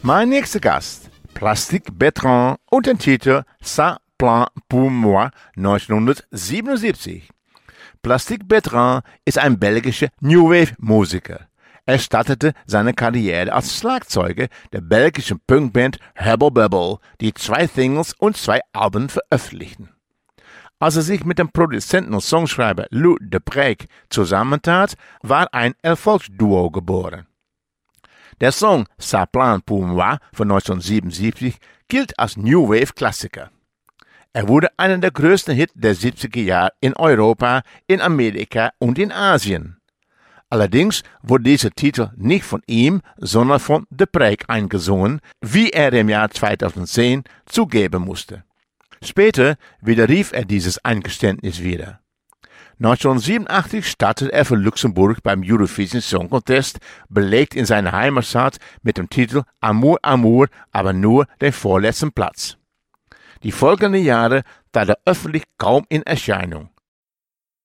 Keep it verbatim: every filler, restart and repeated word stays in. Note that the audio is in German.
Mein nächster Gast, Plastique Bertrand und den Titel Ça Plan pour moi neunzehnhundertsiebenundsiebzig. Plastique Bertrand ist ein belgischer New Wave-Musiker. Er startete seine Karriere als Schlagzeuger der belgischen Punkband Hubble Bubble, die zwei Singles und zwei Alben veröffentlichten. Als er sich mit dem Produzenten und Songschreiber Lou Deprez zusammentat, war ein Erfolgsduo geboren. Der Song Ça Plan pour moi von neunzehnhundertsiebenundsiebzig gilt als New Wave Klassiker. Er wurde einer der größten Hits der siebziger Jahre in Europa, in Amerika und in Asien. Allerdings wurde dieser Titel nicht von ihm, sondern von Deprez eingesungen, wie er im Jahr zweitausendzehn zugeben musste. Später widerrief er dieses Eingeständnis wieder. neunzehnhundertsiebenundachtzig startete er für Luxemburg beim Eurovision Song Contest, belegt in seiner Heimatstadt mit dem Titel Amour, Amour, aber nur den vorletzten Platz. Die folgenden Jahre trat er öffentlich kaum in Erscheinung.